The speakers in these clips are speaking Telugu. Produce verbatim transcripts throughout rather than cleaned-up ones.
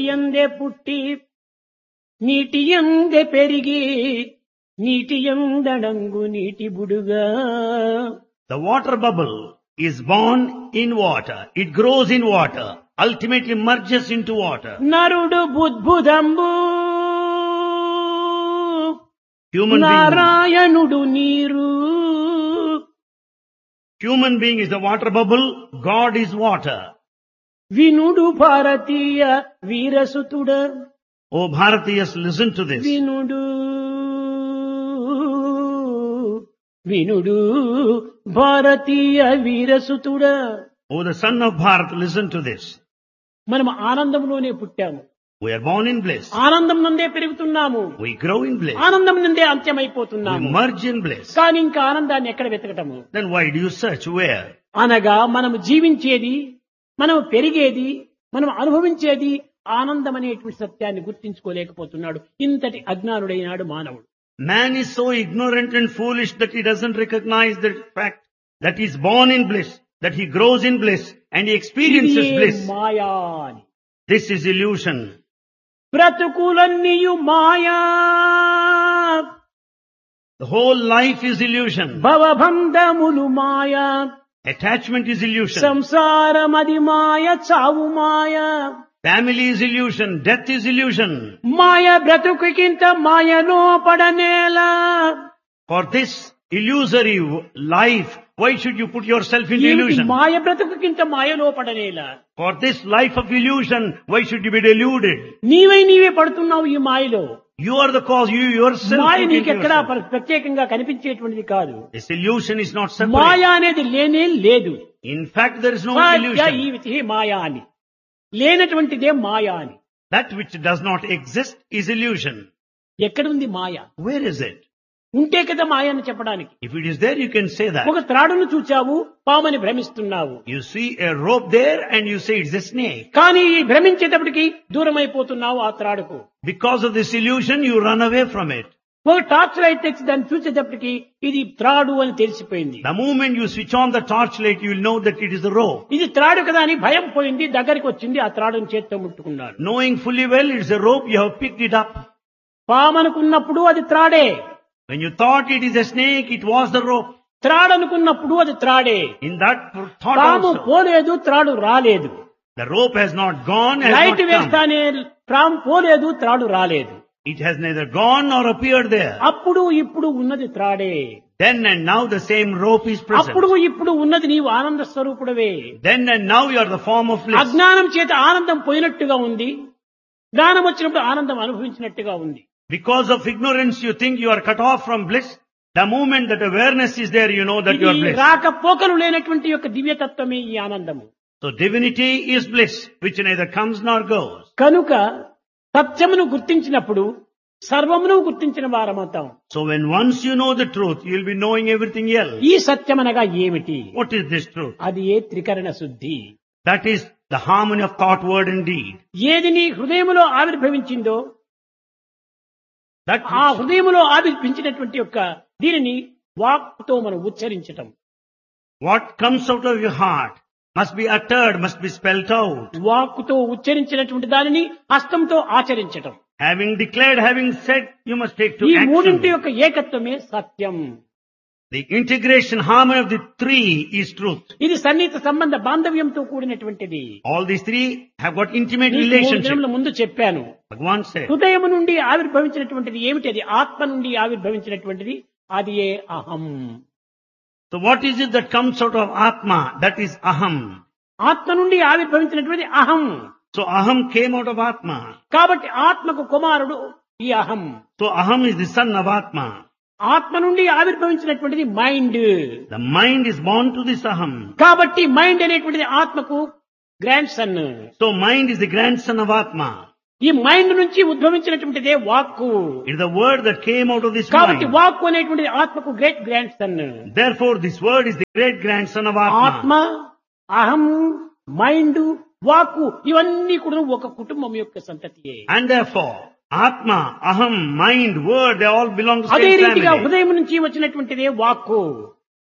యందే పుట్టి నీటి యందే పెరిగి నీటి యందడంగు నీటి బుడుగా. The water bubble is born in water. It grows in water. Ultimately merges into water. నరుడు బుద్భుదంబు Human being, నారాయణుడు నీరు. human being is the water bubble. God is water. వినుడు భారతీయ వీరసుతుడ. Oh Bharatiyas, listen to this. వినుడు వినుడు భారతీయ వీరసుతుడ. Oh the son of Bharat, listen to this. మనం ఆనందంలోనే పుట్టాము, We are born in bliss. ఆనందం నందే పెరుగుతున్నాము, We grow in bliss. ఆనందం నందే We అంత్యమైపోతున్నాము. merge in bliss. కానీ ఇంకా ఆనందాన్ని ఎక్కడ వెతకటము? Then why do you search? Where? అనగా మనము జీవించేది, మనం పెరిగేది, మనం అనుభవించేది ఆనందం అనేటువంటి సత్యాన్ని గుర్తించుకోలేకపోతున్నాడు. ఇంతటి అజ్ఞానుడైనాడు మానవుడు. Man is so ignorant and foolish that he doesn't recognize the fact that he is born in bliss, that he grows in bliss, and he experiences ఇదే bliss. మాయా అని. This is illusion. బ్రతుకులన్నీయు Maya, The whole life is illusion. భవబంధములు Maya, Attachment is illusion. సంసారమది మాయ, చావు మాయ. Family is illusion. Death is illusion. మాయ బ్రతుకుకింత మాయలో పడనేలా. For this illusory life, why should you put yourself into ఏమిటి illusion? మాయ బ్రతుకుకింత మాయలో పడనేలా. For this life of illusion, why should you be deluded? నీవై నీవే పడుతున్నావు ఈ మాయలో. You are the cause. You yourself. Maya put into నీకెక్కడా yourself. ప్ర- ప్రత్యేకంగా కనిపించేటువంటిది కాదు. This illusion is not Maya separate. అనేది లేనే లేదు. In fact, there is no సాధ్య illusion. ఈవితి మాయా అని, లేనటువంటిదే మాయా అని. That which does not exist is illusion. ఎక్కడుంది మాయ? Where is it? ఉంటే కదా మాయ అని చెప్పడానికి. If it is there, you can say that. ఒక త్రాడును చూచావు, పామని భ్రమిస్తున్నావు. You see a rope there and you say it's a snake. కానీ ఈ భ్రమించేటప్పటికి దూరం అయిపోతున్నావు ఆ త్రాడుకు. Because of this illusion, you run away from it. ఒక టార్చ్ లైట్ తెచ్చి దాన్ని చూసేటప్పటికి ఇది త్రాడు అని తెలిసిపోయింది. The moment you switch on the torchlight, you will know that it is a rope. ఇది త్రాడు కదా అని భయం పోయింది, దగ్గరికి వచ్చింది, ఆ త్రాడును చేత్తో ముట్టుకున్నాడు. Knowing fully well it's a rope, you have picked it up. పామనుకున్నప్పుడు అది త్రాడే, When you thought it is a snake, it was the rope. త్రాడనుకున్నప్పుడు అది త్రాడే. In that thought పాము also, పోలేదు, త్రాడు రాలేదు. the rope has not gone, has light not come. వేస్తానే పాము పోలేదు, త్రాడు రాలేదు. It has neither gone nor appeared there. అప్పుడు ఇప్పుడు ఉన్నది త్రాడే. Then and now the same rope is present. అప్పుడు ఇప్పుడు ఉన్నది నీవు ఆనంద స్వరూపుడవే. Then and now you are the form of bliss. అజ్ఞానం చేత ఆనందం పోయినట్టుగా ఉంది, జ్ఞానం వచ్చినప్పుడు ఆనందం అనుభవించినట్టుగా ఉంది. Because of ignorance you think you are cut off from bliss. The moment that awareness is there, you know that you are ఇది bliss. రాకపోకలు లేనటువంటి యొక్క దివ్యతత్వమే ఈ ఆనందము. So divinity is bliss, which neither comes nor goes. కనుక సత్యమును గుర్తించినప్పుడు సర్వమును గుర్తించిన వారమవుతాం. So when once you know the truth, you will be knowing everything else. ఈ సత్యమనగా ఏమిటి? What is this truth? అది ఏ త్రికరణ శుద్ధి. That is the harmony of thought, word and deed. ఏది నీ హృదయములో ఆవిర్భవించిందో That ఆ which, హృదయములో ఆవిర్భించినటువంటి యొక్క దీనిని వాక్తో మనం ఉచ్చరించటం. what comes out of your heart must be uttered, must be spelt out. వాక్కుతో ఉచ్చరించినటువంటి దానిని హస్తంతో ఆచరించటం. Having declared, having said, you must take to ఈ మూడింటి action. యొక్క ఏకత్వమే సత్యం. The integration, harmony of the three is truth. ఇది సన్నిహిత సంబంధ బాంధవ్యంతో కూడినటువంటిది. All these three have got intimate నీకు మూడు relationship. దినముల ముందు చెప్పాను. Bhagavan said. హృదయము నుండి ఆవిర్భవించినటువంటిది ఏమిటి? అది ఆత్మ నుండి ఆవిర్భవించినటువంటిది, అది ఏ అహం. So what is it that comes out of Atma? That is Aham. ఆత్మ నుండి ఆవిర్భవించినటువంటి అహం. So Aham came out of Atma. కాబట్టి ఆత్మకు కుమారుడు ఈ అహం. So Aham is the son of Atma. ఆత్మ నుండి ఆవిర్భవించినటువంటిది mind. The mind is born to this Aham. కాబట్టి మైండ్ అనేటువంటిది ఆత్మకు grand son. So mind is the grandson of Atma. ఈ మైండ్ నుంచి ఉద్భవించినటువంటిదే వాక్కు. It is the word that came out of this కాబట్టి mind. వాక్కు అనేటువంటిది ఆత్మకు great grand son. Therefore this word is the great grandson of ఆత్మ, Atma. అహం, మైండ్, వాక్కు ఇవన్నీ కూడా ఒక కుటుంబం యొక్క సంతతియే. And therefore Atma, Aham, mind, word, they all belong to the అదే same రీతిగా family. హృదయం నుంచి వచ్చినటువంటిదే వాక్కు.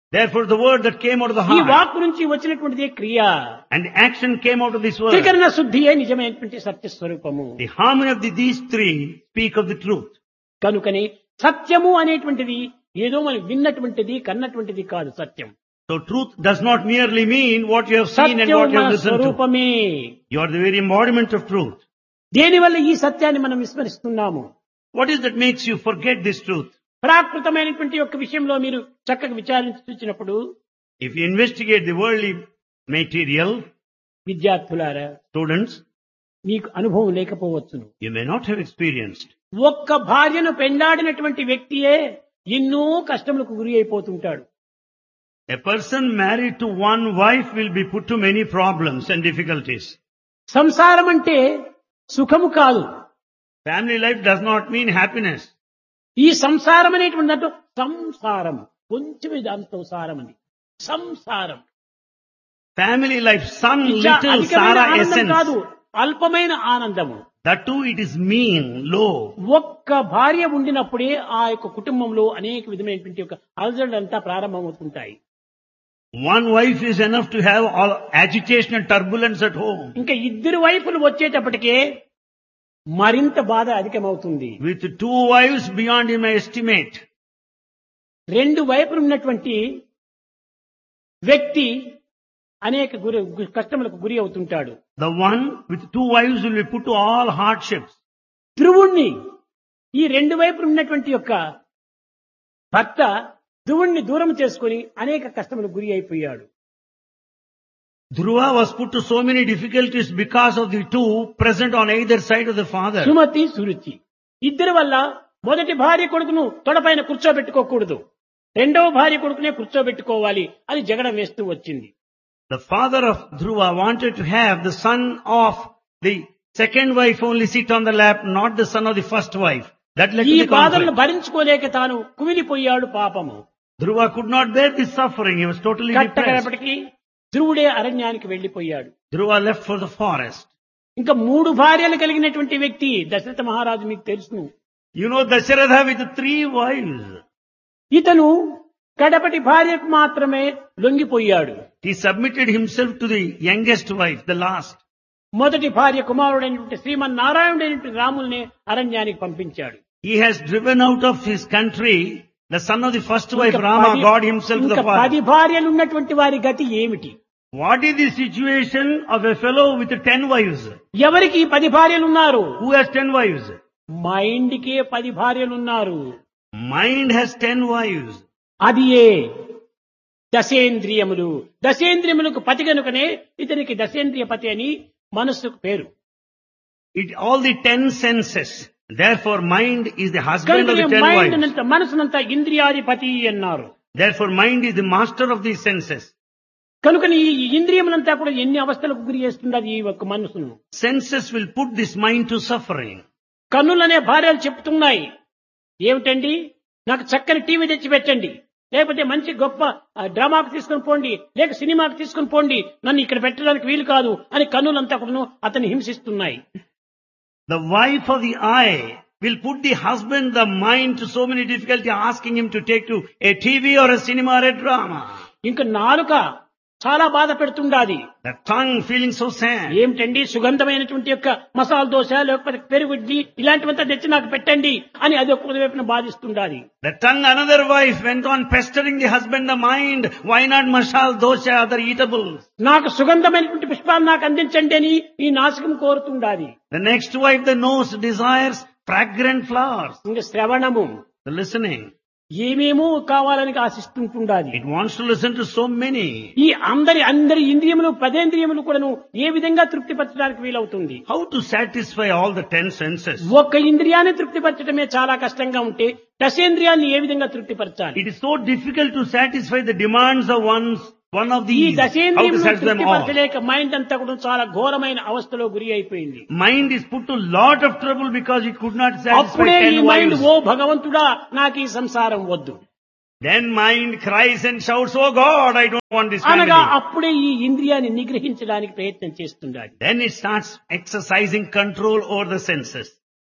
Therefore the word that came out of the ఈ heart వాక్ నుంచి వచ్చినటువంటిదే క్రియ. and the action came out of this word. త్రికరణ శుద్ధియే నిజమైనటువంటి సత్య స్వరూపము. The harmony of the, these three speak of the truth. కనుకని సత్యము అనేటువంటిది ఏదో మనం విన్నటువంటిది కన్నటువంటిది కాదు సత్యం. So truth does not merely mean what you have seen and Satyam what you మన have listened to. స్వరూపమే. You are the very embodiment of truth. దేనివల్ల ఈ సత్యాన్ని మనం విస్మరిస్తున్నాము? What is that makes you forget this truth? ప్రాకృతమైనటువంటి యొక్క విషయంలో మీరు చక్కగా విచారించి చూసినప్పుడు If you investigate the worldly material, విద్యార్థులారా students, మీకు అనుభవం లేకపోవచ్చును. you may not have experienced. ఒక్క భార్యను పెండాడినటువంటి వ్యక్తియే ఎన్నో కష్టములకు గురి అయిపోతుంటాడు. A person married to one wife will be put to many problems and difficulties. సంసారం అంటే సుఖము కాదు. Family life does not mean happiness. ఈ సంసారం అనేటువంటి దాంట్లో సంసారం కొంచెమే దాంతో సారం అని సంసారం Family life, some ఇచ్చా little అధికమైన Sara ఆనందం essence. కాదు, అల్పమైన ఆనందము. That too it is mean, low. ఒక్క భార్య ఉండినప్పుడే ఆ యొక్క కుటుంబంలో అనేక విధమైనటువంటి యొక్క అలజడులంతా ప్రారంభమవుతుంటాయి. One wife is enough to have all agitation and turbulence at home. ఇంకా ఇద్దరు వైపులు వచ్చేటప్పటికే మరింత బాధ అధికమవుతుంది. With two wives beyond my estimate. రెండు వైపులు ఉన్నటువంటి వ్యక్తి అనేక గురి కష్టములకు గురి అవుతుంటాడు. The one with two wives will be put to all hardships. ధ్రువుణ్ణి ఈ రెండు వైపులు ఉన్నటువంటి యొక్క భర్త ధ్రువుణ్ణి దూరం చేసుకుని అనేక కష్టములకు గురి అయిపోయాడు. Dhruva was put to so many difficulties because of the two present on either side of the father. Sumathi Suruchi ఇద్దరి వల్ల మొదటి భార్య కొడుకును తొడపైన కూర్చోబెట్టుకోకూడదు, రెండవ భార్య కొడుకునే కూర్చోబెట్టుకోవాలి అని జగడం వేస్తూ వచ్చింది. The father of Dhruva wanted to have the son of the second wife only sit on the lap, not the son of the first wife. That led ఈ to the బాధలను conflict. భరించుకోలేక తాను కుమిలిపోయాడు పాపము. Dhruva could not bear this suffering. He was totally depressed. కట్టకడపటికి ధ్రువుడే అరణ్యానికి వెళ్లిపోయాడు. Dhruva left for the forest. ఇంకా మూడు భార్యలు కలిగినటువంటి వ్యక్తి దశరథ మహారాజు మీకు తెలుసును. You know Dasharatha with three wives. ఇతను కడపటి భార్యకు మాత్రమే లొంగిపోయాడు. He submitted himself to the youngest wife, the last. మొదటి భార్య కుమారుడైనటువంటి శ్రీమన్నారాయణుడైనటువంటి రాముల్ని అరణ్యానికి పంపించాడు. He has driven out of his country the son of the first wife, ఇంకా Rama, పది- God himself to ఇంకా the పది forest. భార్యలు ఉన్నటువంటి వారి గతి ఏమిటి? What is the situation of a fellow with ten wives? ఎవరికి ఈ పది భార్యలు ఉన్నారు? Who has ten wives? మైండ్కే పది భార్యలు ఉన్నారు. Mind has ten wives. అది ఏ దశేంద్రియములు. దశేంద్రియములకు పతి కనుకనే ఇతనికి దశేంద్రియ పతి అని మనస్సుకు పేరు. It all the ten senses. Therefore, mind is the husband of the ten mind wives. నంత మనసునంత ఇంద్రియాధిపతి అన్నారు. Therefore, mind is the master of these senses. కనుకని ఈ ఇంద్రియములంతా కూడా ఎన్ని అవస్థలకు గురి చేస్తున్నది ఈ ఒక్క మనసును. Senses will put this mind to suffering. కన్నులనే భార్యలు చెప్తున్నాయి, ఏమిటండి నాకు చక్కని టీవీ తెచ్చి పెట్టండి, లేకపోతే మంచి గొప్ప ఆ, డ్రామాకు తీసుకుని పోండి, లేక సినిమాకు తీసుకుని పోండి, నన్ను ఇక్కడ పెట్టడానికి వీలు కాదు అని కన్నులంతా కూడా అతన్ని హింసిస్తున్నాయి. The wife of the eye will put the husband, the mind to so many difficulty, asking him to take to a T V or a cinema or a drama. ఇంకా నాలుక చాలా బాధ పెడుతుండాది. The tongue feeling so sad. ఏమిటండి సుగంధమైనటువంటి యొక్క మసాలా దోశ లేకపోతే పెరుగుడ్డి ఇలాంటివంతా తెచ్చి నాకు పెట్టండి అని అది ఒక్క వైపున బాధిస్తుండాది. The tongue, another wife, went on pestering the husband, the mind. Why not masal, dosha, other eatables? నాకు సుగంధమైనటువంటి పుష్పాలు నాకు అందించండి అని ఈ నాసికం కోరుతుండాది. The next wife, the nose, desires fragrant flowers. ఇంకా శ్రవణము The listening. ఏమేమో కావాలని ఆశిస్తుంటుండాది. It wants to listen to so many. ఈ అందరి అందరి ఇంద్రియములు పదేంద్రియములు కూడాను ఏ విధంగా తృప్తిపరచడానికి వీలవుతుంది? How to satisfy all the ten senses? ఒక్క ఇంద్రియాన్ని తృప్తిపరచడమే చాలా కష్టంగా ఉంటే దశేంద్రియాన్ని ఏ విధంగా తృప్తిపరచాలి? It is so difficult to satisfy the demands of one's, one of ఈ these. How to దశేంద్రియములను satisfy them all? తృప్తిపరచలేక mind అంతా కూడా చాలా ఘోరమైన అవస్థలో గురి అయిపోయింది. Mind is put to lot of trouble because it could not satisfy అప్పుడే ఈ ten మైండ్ wives. ఓ భగవంతుడా నాకు ఈ సంసారం వద్దు Then mind cries and shouts, "Oh God, I don't want this అనగా family." అప్పుడే ఈ ఇంద్రియాన్ని నిగ్రహించడానికి ప్రయత్నం చేస్తుండాలి. Then it starts exercising control over the senses.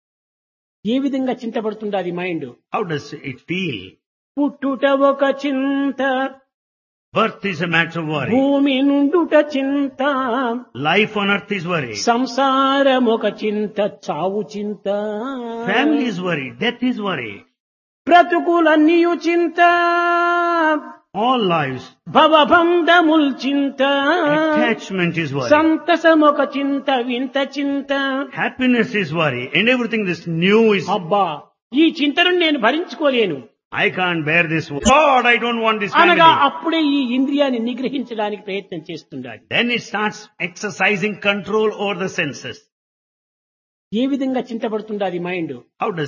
ఏ విధంగా చింతపడుతుండాలి mind? How does it feel? పుట్టుట ఒక చింత Birth is a matter of worry. భూమి నుండుట చింత, Life on earth is worry. సంసారం ఒక చింత, చావు చింత. Family is worry. Death is worry. బ్రతుకులన్నీయు చింత, All lives. భవబంధముల్ చింత. Attachment is worry. సంతసం ఒక చింత, వింత చింత. Happiness is worry. And everything this new is, అబ్బా, ఈ చింతను నేను భరించుకోలేను I can't bear this. God, I don't want this అనగా family. అప్పుడే ఈ ఇంద్రియాన్ని నిగ్రహించడానికి ప్రయత్నం చేస్తుండాలి. Then it starts exercising control over the senses. ఏ విధంగా చింతపడుతుండాలి మైండ్? How does